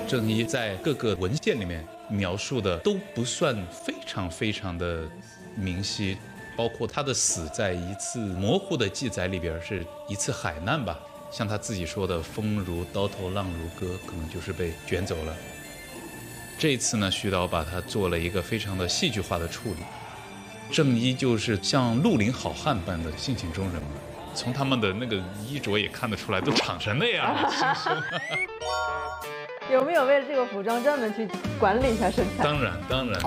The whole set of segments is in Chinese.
郑伊在各个文献里面描述的都不算非常的明晰，包括他的死在一次模糊的记载里边是一次海难吧，像他自己说的风如刀头浪如歌，可能就是被卷走了。这一次呢，徐导把它做了一个非常的戏剧化的处理，郑伊就是像绿林好汉般的性情中人嘛，从他们的那个衣着也看得出来，都长成那样了，轻松。 有没有为了这个服装专门去管理一下身材？ 当然。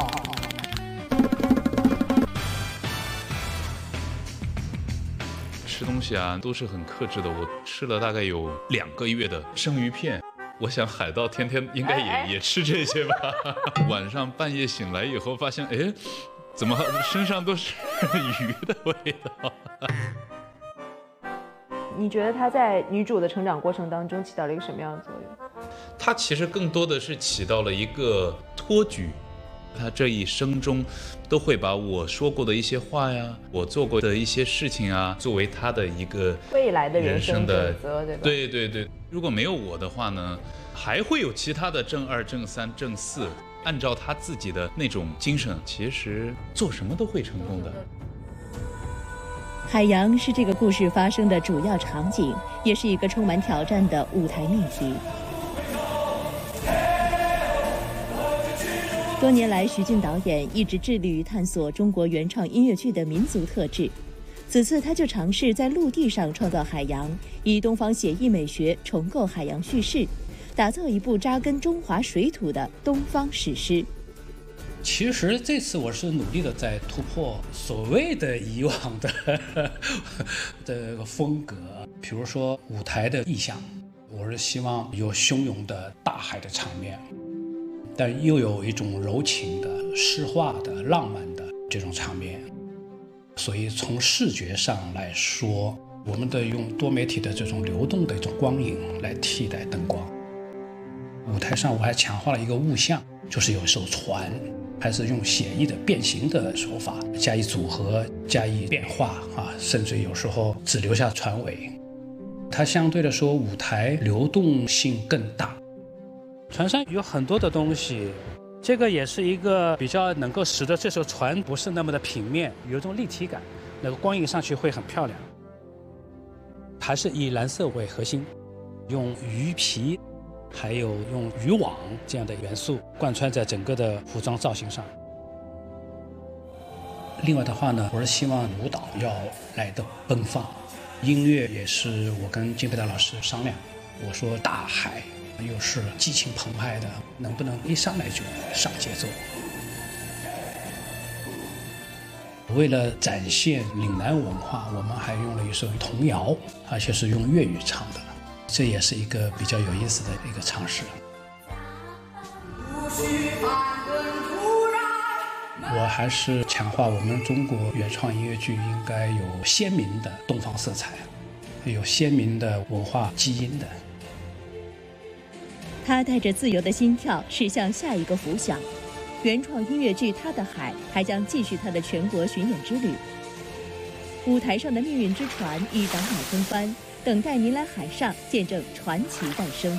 吃东西啊，都是很克制的。我吃了大概有2个月的生鱼片，我想海盗天天应该也吃这些吧。晚上半夜醒来以后，发现哎，怎么身上都是鱼的味道？ 你觉得她在女主的成长过程当中起到了一个什么样的作用？ 她其实更多的是起到了一个托举。她这一生中都会把我说过的一些话呀，我做过的一些事情啊，作为她的一个未来的人生准则，对吧？ 对。如果没有我的话呢，还会有其他的正2、正3、正4，按照她自己的那种精神，其实做什么都会成功的。 海洋是这个故事发生的主要场景，也是一个充满挑战的舞台秘籍。多年来，徐静导演一直致力于探索中国原创音乐剧的民族特质。此次他就尝试在陆地上创造海洋，以东方写意美学重构海洋叙事，打造一部扎根中华水土的东方史诗。 其实这次我是努力的在突破所谓的以往的这个风格，比如说舞台的意象，我是希望有汹涌的大海的场面，但又有一种柔情的诗化的浪漫的这种场面。所以从视觉上来说，我们的用多媒体的这种流动的一种光影来替代灯光。舞台上我还强化了一个物象，就是有一艘船，还是用写意的变形的手法加以组合，加以变化甚至有时候只留下船尾。它相对来说舞台流动性更大。船上有很多的东西，这个也是一个比较能够使得这艘船不是那么的平面，有一种立体感，那个光影上去会很漂亮。还是以蓝色为核心，用鱼皮还有用渔网这样的元素贯穿在整个的服装造型上。另外的话呢，我是希望舞蹈要来的奔放，音乐也是我跟金培达老师商量，我说大海又是激情澎湃的，能不能一上来就上节奏？为了展现岭南文化，我们还用了一首童谣，而且是用粤语唱的，这也是一个比较有意思的一个尝试。我还是强化我们中国原创音乐剧应该有鲜明的东方色彩，有鲜明的文化基因的。 他带着自由的心跳驶向下一个浮想，原创音乐剧《他的海》还将继续他的全国巡演之旅。舞台上的命运之船已倒马风帆，等待您来海上见证传奇诞生。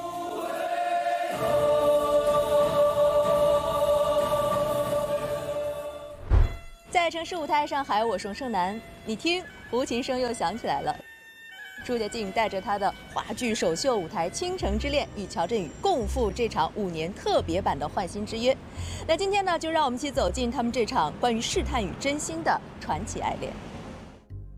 在城市舞台上海，我是盛楠，你听，胡琴声又响起来了。朱洁静带着她的话剧首秀舞台《倾城之恋》与乔振宇共赴这场5年特别版的《换心之约》。那今天呢，就让我们一起走进他们这场关于试探与真心的传奇爱恋。